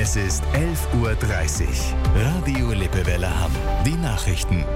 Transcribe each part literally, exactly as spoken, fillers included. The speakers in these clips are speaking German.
Es ist elf Uhr dreißig. Radio Lippewelle Hamm. Die Nachrichten.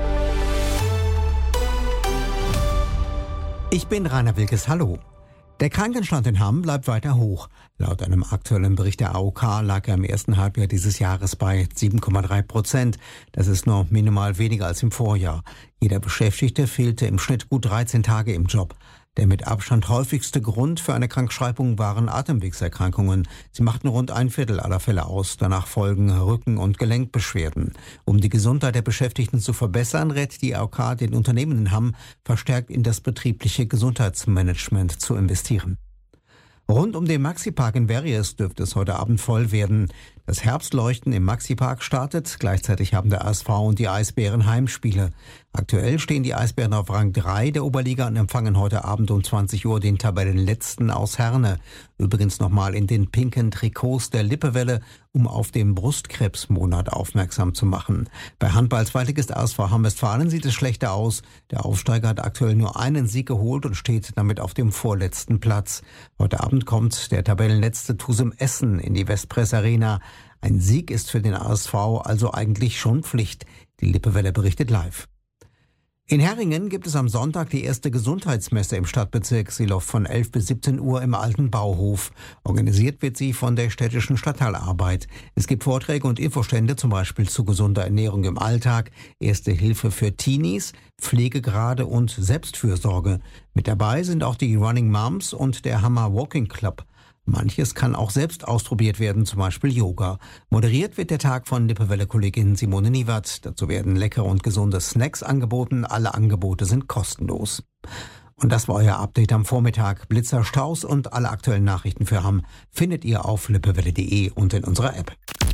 Ich bin Rainer Wilkes, hallo. Der Krankenstand in Hamm bleibt weiter hoch. Laut einem aktuellen Bericht der A O K lag er im ersten Halbjahr dieses Jahres bei sieben Komma drei Prozent. Das ist nur minimal weniger als im Vorjahr. Jeder Beschäftigte fehlte im Schnitt gut dreizehn Tage im Job. Der mit Abstand häufigste Grund für eine Krankschreibung waren Atemwegserkrankungen. Sie machten rund ein Viertel aller Fälle aus. Danach folgen Rücken- und Gelenkbeschwerden. Um die Gesundheit der Beschäftigten zu verbessern, rät die A O K den Unternehmen in Hamm, verstärkt in das betriebliche Gesundheitsmanagement zu investieren. Rund um den Maxi-Park in Verriers dürfte es heute Abend voll werden. Das Herbstleuchten im Maxi-Park startet. Gleichzeitig haben der A S V und die Eisbären Heimspiele. Aktuell stehen die Eisbären auf Rang drei der Oberliga und empfangen heute Abend um zwanzig Uhr den Tabellenletzten aus Herne. Übrigens nochmal in den pinken Trikots der Lippewelle, um auf den Brustkrebsmonat aufmerksam zu machen. Bei Handball-Zweitligist A S V Hamm-Westfalen sieht es schlechter aus. Der Aufsteiger hat aktuell nur einen Sieg geholt und steht damit auf dem vorletzten Platz. Heute Abend kommt der Tabellenletzte T U S M Essen in die Westpress Arena. Ein Sieg ist für den A S V also eigentlich schon Pflicht. Die Lippewelle berichtet live. In Herringen gibt es am Sonntag die erste Gesundheitsmesse im Stadtbezirk. Sie läuft von elf bis siebzehn Uhr im alten Bauhof. Organisiert wird sie von der städtischen Stadtteilarbeit. Es gibt Vorträge und Infostände, zum Beispiel zu gesunder Ernährung im Alltag, Erste Hilfe für Teenies, Pflegegrade und Selbstfürsorge. Mit dabei sind auch die Running Moms und der Hammer Walking Club. Manches kann auch selbst ausprobiert werden, zum Beispiel Yoga. Moderiert wird der Tag von Lippewelle-Kollegin Simone Niewert. Dazu werden leckere und gesunde Snacks angeboten. Alle Angebote sind kostenlos. Und das war euer Update am Vormittag. Blitzer, Staus und alle aktuellen Nachrichten für Hamm findet ihr auf lippewelle punkt de und in unserer App.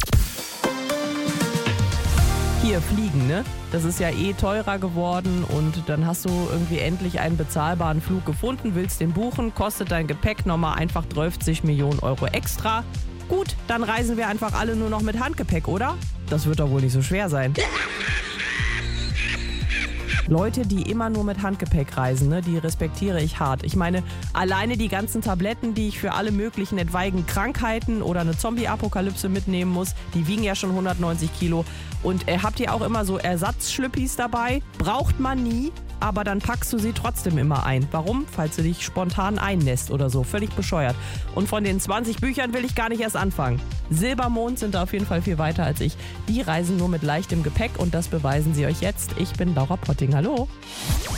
Hier fliegen, ne? Das ist ja eh teurer geworden und dann hast du irgendwie endlich einen bezahlbaren Flug gefunden, willst den buchen, kostet dein Gepäck nochmal einfach dreißig Millionen Euro extra. Gut, dann reisen wir einfach alle nur noch mit Handgepäck, oder? Das wird doch wohl nicht so schwer sein. Leute, die immer nur mit Handgepäck reisen, ne, die respektiere ich hart. Ich meine, alleine die ganzen Tabletten, die ich für alle möglichen etwaigen Krankheiten oder eine Zombie-Apokalypse mitnehmen muss, die wiegen ja schon hundertneunzig Kilo. Und äh, habt ihr auch immer so Ersatzschlüppis dabei? Braucht man nie, aber dann packst du sie trotzdem immer ein. Warum? Falls du dich spontan einnässt oder so. Völlig bescheuert. Und von den zwanzig Büchern will ich gar nicht erst anfangen. Silbermond sind da auf jeden Fall viel weiter als ich. Die reisen nur mit leichtem Gepäck und das beweisen sie euch jetzt. Ich bin Laura Potting. Hallo.